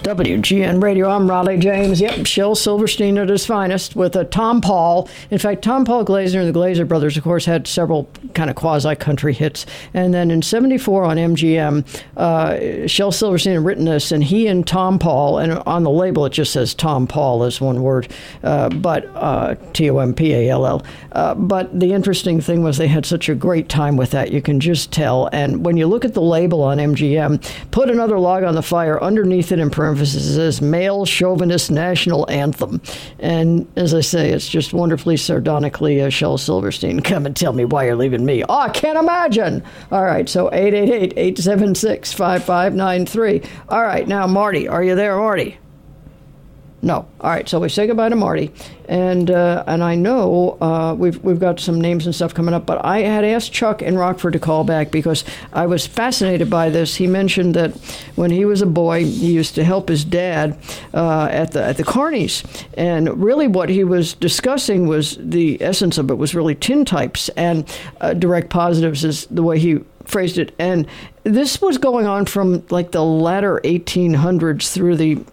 WGN Radio, I'm Raleigh James. Yep, Shel Silverstein at his finest with a Tom Paul. In fact, Tom Paul Glaser and the Glaser Brothers, of course, had several kind of quasi-country hits. And then in 74 on MGM, Shel Silverstein had written this, and he and Tom Paul, and on the label it just says Tom Paul as one word, but Tompall. But the interesting thing was they had such a great time with that. You can just tell. And when you look at the label on MGM, put another log on the fire, underneath it in parentheses, it says Male Chauvinist National Anthem. And as I say, it's just wonderfully sardonically Shel Silverstein. Come and tell me why you're leaving me. Oh, I can't imagine. All right, so 888-876-5593. All right, now, Marty, are you there, Marty? No. All right, so we say goodbye to Marty. And I know we've got some names and stuff coming up, but I had asked Chuck in Rockford to call back because I was fascinated by this. He mentioned that when he was a boy, he used to help his dad at the Carneys. And really what he was discussing was the essence of it was really tintypes, and direct positives is the way he phrased it. And this was going on from like the latter 1800s through the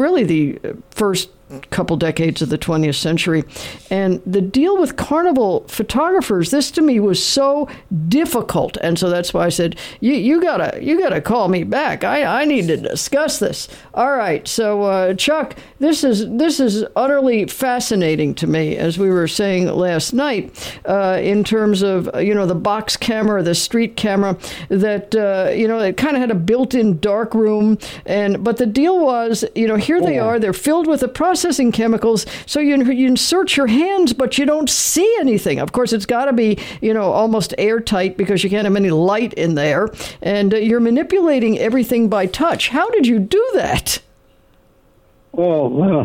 first couple decades of the 20th century. And the deal with carnival photographers, this to me was so difficult. And so that's why I said, you gotta call me back. I need to discuss this. All right. So, Chuck, this is utterly fascinating to me, as we were saying last night, in terms of, the box camera, the street camera that, it kind of had a built-in dark room. But the deal was, here they are, they're filled with the processing chemicals, so you insert your hands, but you don't see anything. Of course, it's got to be, almost airtight because you can't have any light in there, and you're manipulating everything by touch. How did you do that? Well,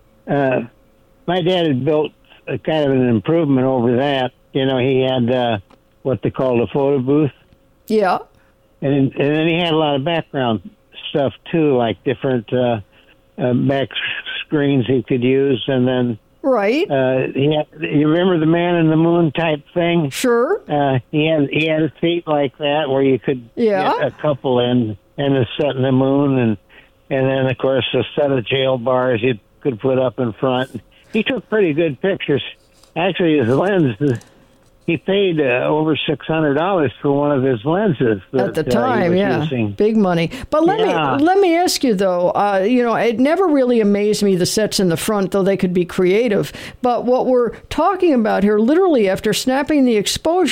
my dad had built a kind of an improvement over that. He had what they called a photo booth. Yeah. And then he had a lot of background stuff, too, like different back screens he could use, and then right. You remember the Man in the Moon type thing? Sure. He had a seat like that where you could get a couple in and a set in the moon, and then of course a set of jail bars you could put up in front. He took pretty good pictures. Actually, his lens. He paid over $600 for one of his lenses at the time. Using. Big money. But let me ask you though. It never really amazed me, the sets in the front, though they could be creative. But what we're talking about here, literally after snapping the exposure